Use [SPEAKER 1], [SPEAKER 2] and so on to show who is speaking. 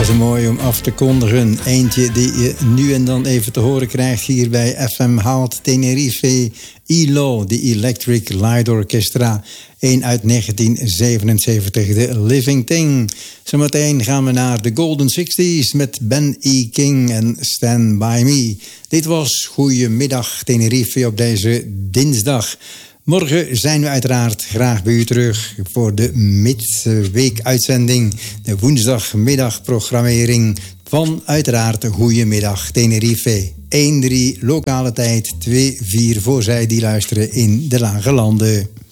[SPEAKER 1] Dat is mooi om af te kondigen. Eentje die je nu en dan even te horen krijgt hier bij FM Haalt Tenerife. ELO, de Electric Light Orchestra. 1 uit 1977, de Living Thing. Zometeen gaan we naar de Golden 60s met Ben E. King en Stand By Me. Dit was Goedemiddag Tenerife op deze dinsdag. Morgen zijn we uiteraard graag bij u terug voor de midweek-uitzending. De woensdagmiddagprogrammering van uiteraard Goedemiddag Tenerife. 1-3 lokale tijd, 2-4 voor zij die luisteren in de Lage Landen.